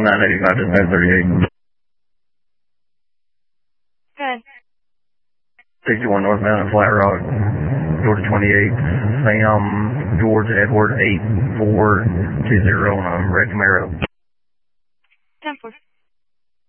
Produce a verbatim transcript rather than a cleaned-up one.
nine eighty-five to nine thirty-eight. Good. sixty-one North Mountain, Flat Rock, Georgia twenty-eight, Sam, George, Edward, eight four two zero on a red Camaro.